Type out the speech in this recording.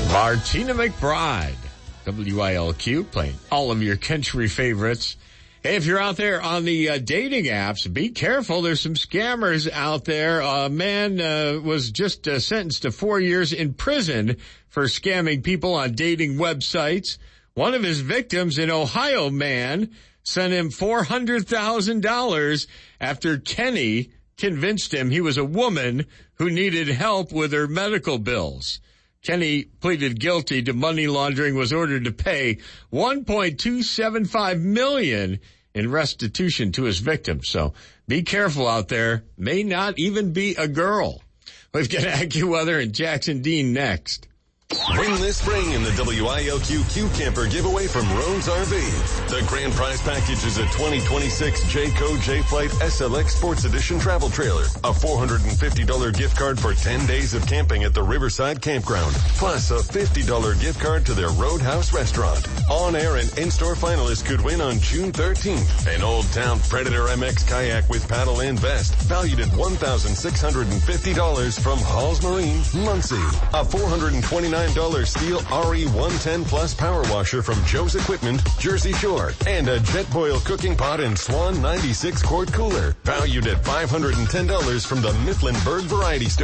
Martina McBride, WILQ, playing all of your country favorites. Hey, if you're out there on the dating apps, be careful. There's some scammers out there. A man was just sentenced to 4 years in prison for scamming people on dating websites. One of his victims, an Ohio man, sent him $400,000 after Kenny convinced him he was a woman who needed help with her medical bills. Kenny pleaded guilty to money laundering, was ordered to pay $1.275 million in restitution to his victim. So be careful out there. May not even be a girl. We've got AccuWeather and Jackson Dean next. Win this spring in the WILQ Q Camper giveaway from Rhodes RV. The grand prize package is a 2026 Jayco J-Flight SLX Sports Edition travel trailer, a $450 gift card for 10 days of camping at the Riverside Campground, plus a $50 gift card to their Roadhouse restaurant. On-air and in-store finalists could win on June 13th. An Old Town Predator MX kayak with paddle and vest, valued at $1,650 from Halls Marine, Muncie. A $429 steel RE110 Plus power washer from Joe's Equipment, Jersey Shore, and a Jetboil cooking pot and Swan 96 quart cooler, valued at $510 from the Mifflinburg Variety Store.